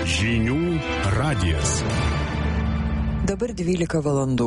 Žinių radijas. Dabar 12 valandų.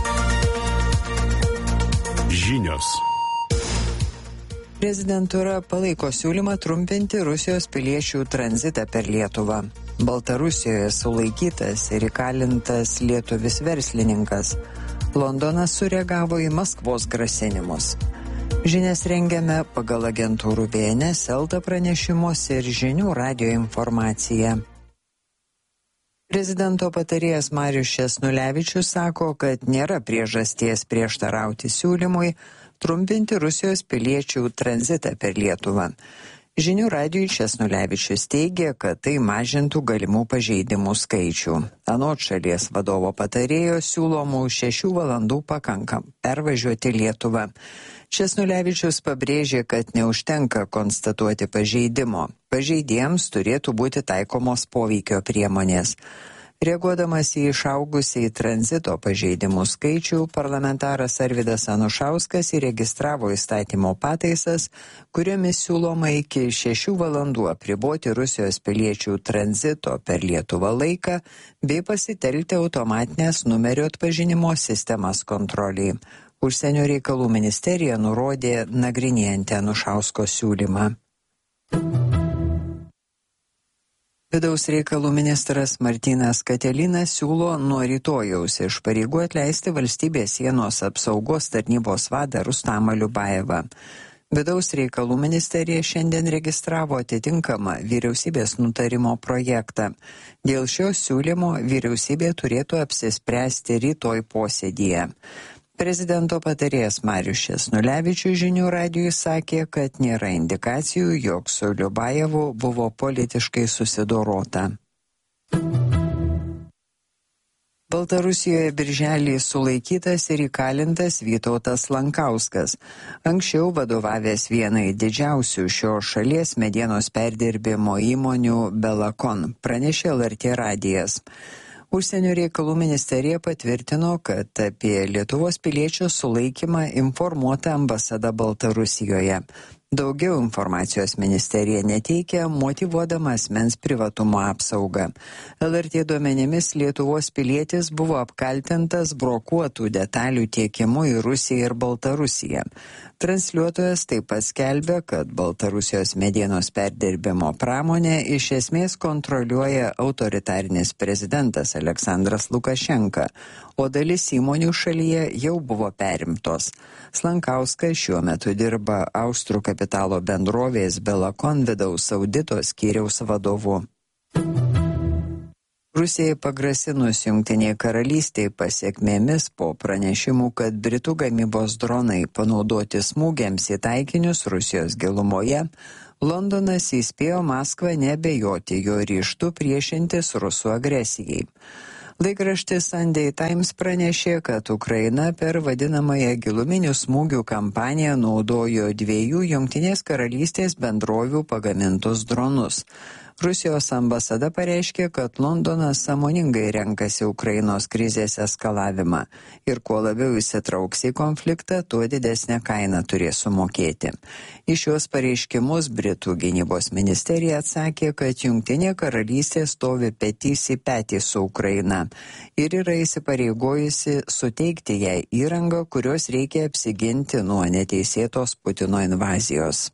Žinios. Prezidentūra palaiko siūlymą trumpinti Rusijos piliečių tranzitą per Lietuvą. Baltarusijoje sulaikytas ir įkalintas lietuvis verslininkas. Londonas sureagavo į Maskvos grasinimus. Žinias rengiame pagal agentūrų BNS, Elta pranešimus ir Žinių radijo informaciją. Prezidento patarėjas Marius Česnulevičius sako, kad nėra priežasties prieštarauti siūlymui trumpinti Rusijos piliečių tranzitą per Lietuvą. Žinių radijui Česnulevičius teigia, kad tai mažintų galimų pažeidimų skaičių. Anot šalies vadovo patarėjo siūlomų 6 valandų pakanka pervažiuoti Lietuvą. Česnulevičius pabrėžė, kad neužtenka konstatuoti pažeidimo. Pažeidėjams turėtų būti taikomos poveikio priemonės. Reaguodamas į išaugusiai tranzito pažeidimų skaičių, parlamentaras Arvydas Anušauskas įregistravo įstatymo pataisas, kuriomis siūloma iki 6 valandų apriboti Rusijos piliečių tranzito per Lietuvą laiką bei pasitelkti automatinės numerio atpažinimo sistemas kontroliai. Užsienio reikalų ministerija nurodė nagrinėjanti Anušausko siūlymą. Vidaus reikalų ministras Martynas Katelinas siūlo nuo rytojaus iš pareigų atleisti valstybės sienos apsaugos tarnybos vadą Rustamą Liubajevą. Vidaus reikalų ministerija šiandien registravo atitinkamą vyriausybės nutarimo projektą. Dėl šio siūlymo vyriausybė turėtų apsispręsti rytoj posėdyje. Prezidento patarėjas Marius Česnulevičius Žinių radijui sakė, kad nėra indikacijų, jog su Liubajevu buvo politiškai susidorota. Baltarusijoje birželį sulaikytas ir įkalintas Vytautas Lankauskas, anksčiau vadovavęs vienai didžiausių šios šalies medienos perdirbimo įmonių Belakon, pranešė LRT radijas. Užsienio reikalų ministerija patvirtino, kad apie Lietuvos piliečio sulaikymą informuota ambasada Baltarusijoje. Daugiau informacijos ministerija neteikia, motyvuodama asmens privatumo apsaugą. LRT duomenimis Lietuvos pilietis buvo apkaltintas brokuotų detalių tiekimu į Rusiją ir Baltarusiją. Transliuotojas taip pat skelbia, kad Baltarusijos medienos perdirbimo pramonę iš esmės kontroliuoja autoritarinis prezidentas Aleksandras Lukašenka, o dalis įmonių šalyje jau buvo perimtos. Lankauskas šiuo metu dirba Austrų kapitalo bendrovės Belakon vidaus audito skyriaus vadovu. Rusijai pagrasinus Jungtinėje karalystėje pasekmėmis po pranešimų, kad Britų gamybos dronai panaudoti smūgiams į taikinius Rusijos gilumoje, Londonas įspėjo Maskvą neabejoti jo ryžtu priešintis Rusų agresijai. Laikraštis Sunday Times pranešė, kad Ukraina per vadinamąją giluminių smūgių kampaniją naudojo 2 Jungtinės karalystės bendrovių pagamintus dronus. Rusijos ambasada pareiškė, kad Londonas sąmoningai renkasi Ukrainos krizės eskalavimą ir kuo labiau įsitrauks į konfliktą, tuo didesnę kainą turės sumokėti. Į šios pareiškimus Britų gynybos ministerija atsakė, kad Jungtinė karalystė stovi petys į petį su Ukraina ir yra įsipareigojusi suteikti jai įrangą, kurios reikia apsiginti nuo neteisėtos Putino invazijos.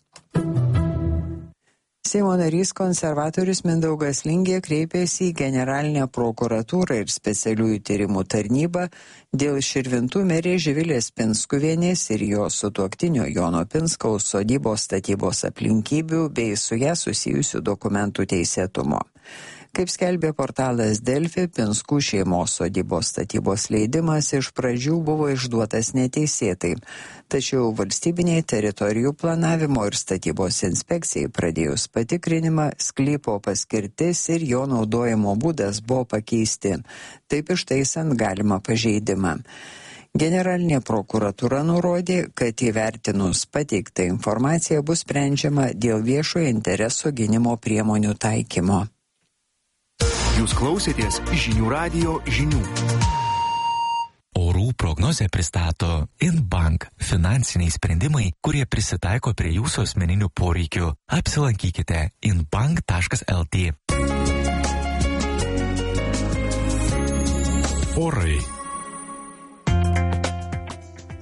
Seimo narys konservatorius Mindaugas Lingė kreipėsi į generalinę prokuratūrą ir specialiųjų tyrimų tarnybą dėl Širvintų merės Živilės Pinskuvienės ir jo sutuoktinio Jono Pinskaus sodybos statybos aplinkybių bei su ją susijusių dokumentų teisėtumo. Kaip skelbė portalas Delfi, Pinskų šeimos sodybos statybos leidimas iš pradžių buvo išduotas neteisėtai, tačiau valstybiniai teritorijų planavimo ir statybos inspekcijai pradėjus patikrinimą, sklypo paskirtis ir jo naudojimo būdas buvo pakeisti, taip ištaisant galimą pažeidimą. Generalinė prokuratūra nurodė, kad įvertinus pateiktą informaciją bus sprendžiama dėl viešojo intereso gynimo priemonių taikymo. Jūs klausėtės Žinių radijo žinių. Orų prognozę pristato InBank – finansiniai sprendimai, kurie prisitaiko prie jūsų asmeninių poreikių. Apsilankykite inbank.lt.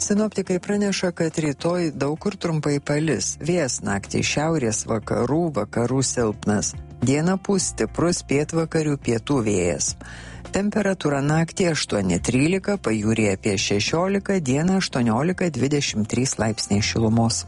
Sinoptikai praneša, kad rytoj daug kur trumpai palis. Vėjas naktį šiaurės vakarų silpnas. Dieną pūs stiprus pietvakarių pietų vėjas. Temperatūra naktį 8-13, pajūryje apie 16, dieną 18-23 laipsniai šilumos.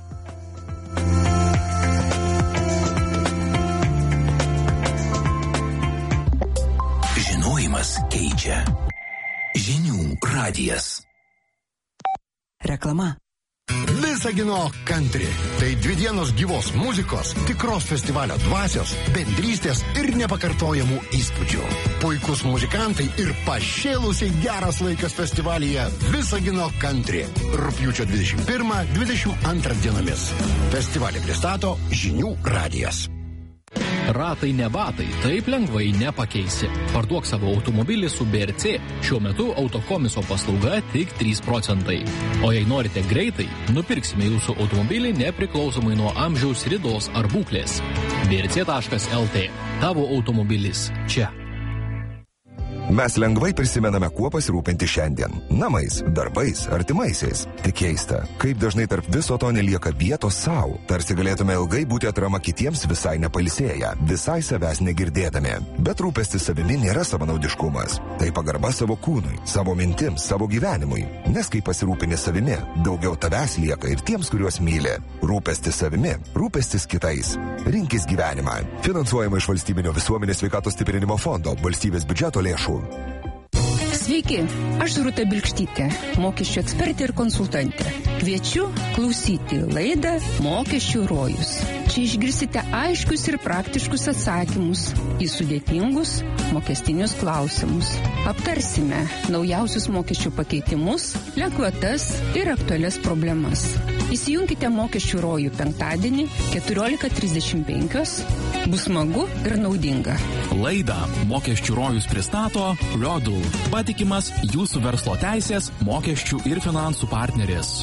Žinojimas keičia. Žinių radijas. Reklama. Visagino country. Tai 2 dienos gyvos muzikos, tikros festivalio dvasios, bendrystės ir nepakartojamų įspūdžių. Puikus muzikantai ir pašėlusiai geras laikas festivalyje Visagino country. Rugpjūčio 21-22 dienomis. Festivalį pristato Žinių radijas. Ratai ne batai, taip lengvai nepakeisi. Parduok savo automobilį su BRC. Šiuo metu autokomiso paslauga tik 3%. O jei norite greitai, nupirksime jūsų automobilį nepriklausomai nuo amžiaus, ridos ar būklės. brc.lt. Tavo automobilis čia. Mes lengvai prisimename, kuo pasirūpinti šiandien. Namais, darbais, artimaisiais. Tik keista, kaip dažnai tarp viso to nelieka vietos savo. Tarsi galėtume ilgai būti atrama kitiems visai nepailsėję, visai savęs negirdėdami. Bet rūpestis savimi nėra savanaudiškumas. Tai pagarba savo kūnui, savo mintims, savo gyvenimui. Nes kai pasirūpini savimi, daugiau tavęs lieka ir tiems, kuriuos myli. Rūpestis savimi, rūpestis kitais. Rinkis gyvenimą. Finansuojama iš Valstybinio visuomenės sveikatos stiprinimo fondo, valstybės biudžeto lėšų. Sveiki, aš Rūta Bilkštytė, mokesčių ekspertė ir konsultantė. Kviečiu klausyti laidą Mokesčių rojus. Čia išgirsite aiškius ir praktiškus atsakymus į sudėtingus mokestinius klausimus. Aptarsime naujausius mokesčių pakeitimus, lengvatas ir aktualias problemas. Įsijunkite Mokesčių rojų penktadienį 14:35. Bus smagu ir naudinga. Laidą Mokesčių rojus pristato Rodul, patikimas jūsų verslo teisės, mokesčių ir finansų partneris.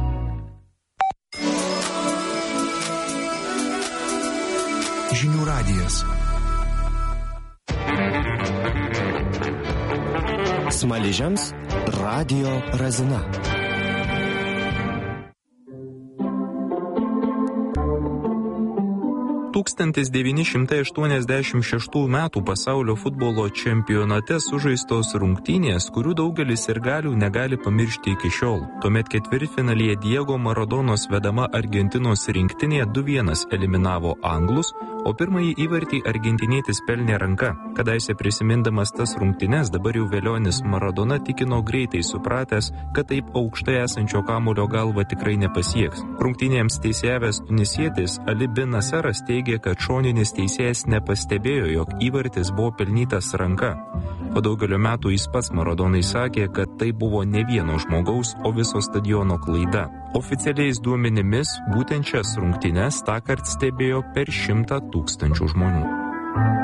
Žinių radijas. Smaližiams Radio Razina. – 1986 metų pasaulio futbolo čempionate sužaistos rungtynės, kurių daugelis sirgalių negali pamiršti iki šiol. Tuomet ketvirtfinalyje Diego Maradonos vedama Argentinos rinktinė 2-1 eliminavo anglus, o pirmąjį įvartį argentinietis pelnė ranka. Kadaise prisimindamas tas rungtynes, dabar jau velionis Maradona tikino greitai supratęs, kad taip aukštai esančio kamuolio galva tikrai nepasieks. Rungtynėms teisėjavęs tunisietis Ali bin Naseras teigė, kad šoninis teisėjas nepastebėjo, jog įvartis buvo pelnytas ranka. Po daugelio metų jis pats Maradonai sakė, kad tai buvo ne vieno žmogaus, o viso stadiono klaida. Oficialiais duomenimis būtent šias rungtynes tąkart stebėjo per 100 000 žmonių.